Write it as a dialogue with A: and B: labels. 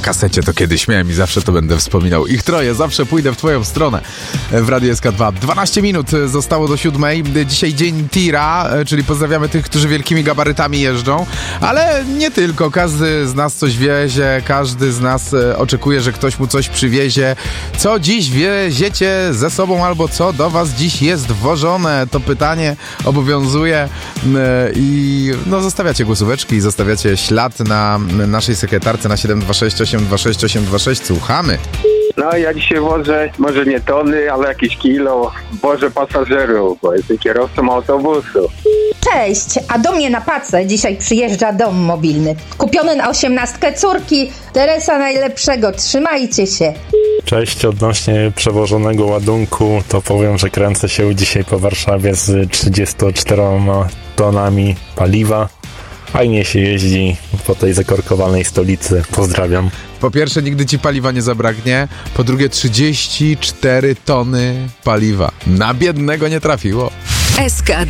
A: kasecie to kiedyś miałem i zawsze to będę wspominał. Ich troje, zawsze pójdę w twoją stronę w Radiu SK2. 12 minut zostało do 7. Dzisiaj dzień tira, czyli pozdrawiamy tych, którzy wielkimi gabarytami jeżdżą, ale nie tylko. Każdy z nas coś wiezie, każdy z nas oczekuje, że ktoś mu coś przywiezie. Co dziś wieziecie ze sobą albo co do was dziś jest wożone? To pytanie obowiązuje i zostawiacie głosóweczki i zostawiacie ślad na naszej sekretarce na 726 826 826. Słuchamy.
B: No ja dzisiaj wożę, może nie tony, ale jakieś kilo, wożę pasażerów, bo jestem kierowcą autobusu.
C: Cześć, a do mnie na Pacę dzisiaj przyjeżdża dom mobilny. Kupiony na 18 córki, Teresa najlepszego, trzymajcie się.
D: Cześć, odnośnie przewożonego ładunku, to powiem, że kręcę się dzisiaj po Warszawie z 34 tonami paliwa. Fajnie się jeździ po tej zakorkowanej stolicy. Pozdrawiam.
A: Po pierwsze, nigdy ci paliwa nie zabraknie. Po drugie, 34 tony paliwa. Na biednego nie trafiło.
E: SK2